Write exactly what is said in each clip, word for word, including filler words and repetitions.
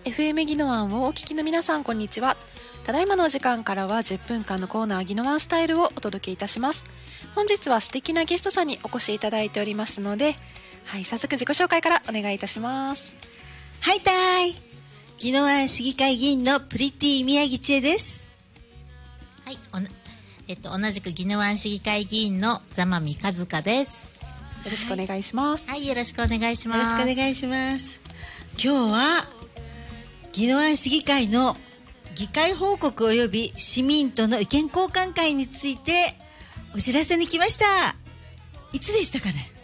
エフエム ギノワンをお聞きの皆さん、こんにちは。ただいまのお時間からはじゅっぷんかんのコーナーギノワンスタイルをお届けいたします。本日は素敵なゲストさんにお越しいただいておりますので、はい、早速自己紹介からお願いいたします。 はいたーい、ギノワン市議会議員のプリティ宮城千恵です。 はい、おなえっと、同じくギノワン市議会議員の座間美和香です。 よろしくお願いします。 はい、はい、よろしくお願いします。 よろしくお願いします。今日はギノワン市議会の議会報告及び市民との意見交換会についてお知らせに来ました。いつでしたかね。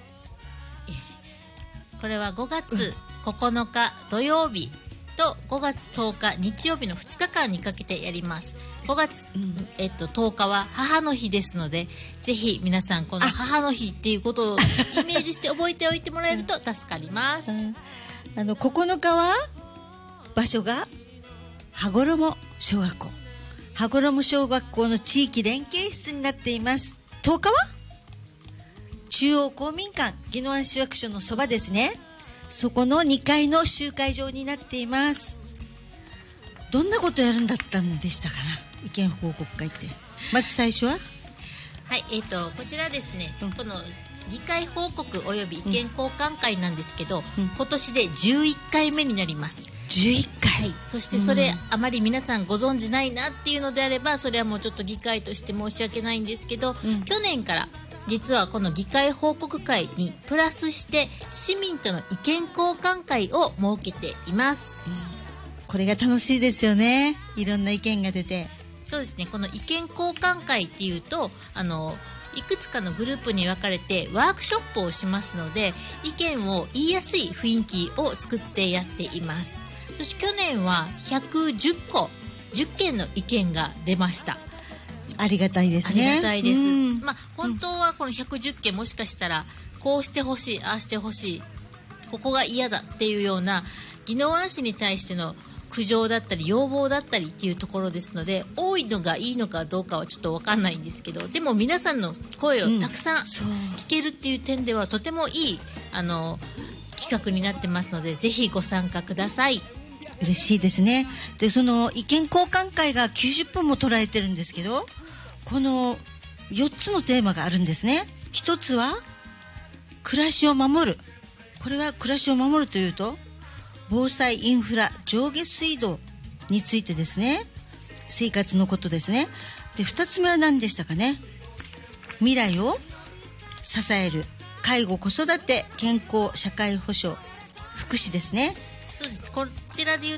これはごがつここのか土曜日とごがつとおか日曜日のふつかかんにかけてやります。ごがつ、うんえっと、とおかは母の日ですので、ぜひ皆さんこの母の日っていうことをイメージして覚えておいてもらえると助かります。 うん、あのここのかは場所が羽衣小学校、羽衣小学校の地域連携室になっています。とおかは中央公民館宜野湾市役所のそばですね。そこのにかいの集会場になっています。どんなことやるんだったんでしたかな、意見報告会って。まず最初ははい、えっとこちらですね、うん、この議会報告および意見交換会なんですけど、うん、今年でじゅういっかいめになります。 じゅういっかい、 はい、そしてそれ、うん、あまり皆さんご存じないなっていうのであれば、それはもうちょっと議会として申し訳ないんですけど、うん、去年から実はこの議会報告会にプラスして市民との意見交換会を設けています、うん、 これが楽しいですよね。いろんな意見が出て。 そうですね、この意見交換会っていうと、あのいくつかのグループに分かれてワークショップをしますので、意見を言いやすい雰囲気を作ってやっています。そして去年はひゃくじゅっこじゅっけんの意見が出ました。 ありがたいですね。 ありがたいです、まあ、本当はこのひゃくじゅっけんもしかしたらこうしてほしい、ああしてほしい、ここが嫌だっていうような宜野湾市に対しての苦情だったり要望だったりっていうところですので、多いのがいいのかどうかはちょっと分かんないんですけど、でも皆さんの声をたくさん聞けるっていう点ではとてもいいあの企画になってますので、ぜひご参加ください。 嬉しいですね。でその意見交換会がきゅうじゅっぷんも捉えてるんですけど、このよっつのテーマがあるんですね。ひとつは暮らしを守る。これは暮らしを守るというと防災インフラ上下水道についてですね。生活のことですね。でふたつめは何でしたかね。未来を支える介護子育て健康社会保障福祉ですね。 そうです。こちらで言う